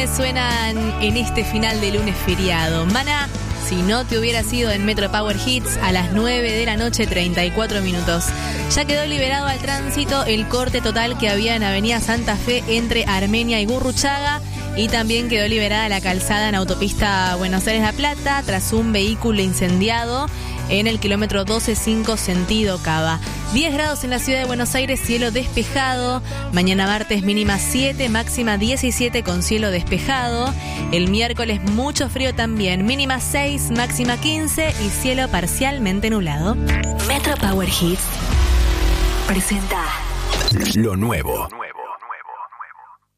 canciones suenan en este final de lunes feriado. Maná, si no te hubieras ido en Metro Power Hits a las 9 de la noche, 34 minutos. Ya quedó liberado al tránsito el corte total que había en Avenida Santa Fe entre Armenia y Gurruchaga. Y también quedó liberada la calzada en autopista Buenos Aires-La Plata tras un vehículo incendiado en el kilómetro 12.5 sentido Cava. 10 grados en la ciudad de Buenos Aires, cielo despejado. Mañana martes mínima 7, máxima 17 con cielo despejado. El miércoles mucho frío también, mínima 6, máxima 15 y cielo parcialmente nublado. Metro Power Hits presenta lo nuevo.